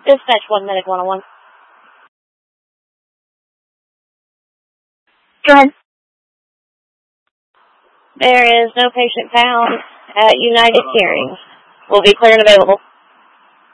Dispatch 1 Medic 101. Go ahead. There is no patient found at United Hearing. Will be clear and available.